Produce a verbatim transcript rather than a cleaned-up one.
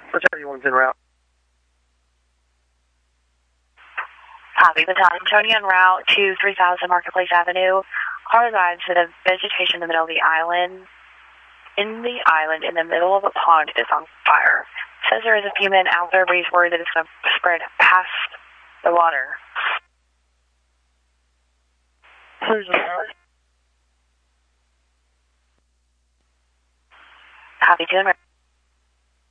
Whichever one's en route. Copy. Battalion Tony en route to three thousand Marketplace Avenue. Car guides to the vegetation in the middle of the island. In the island, in the middle of a pond, is on fire. Says there is a few men out there, but he's worried that it's going to spread past the water. Who's the power? Copy. Two en route.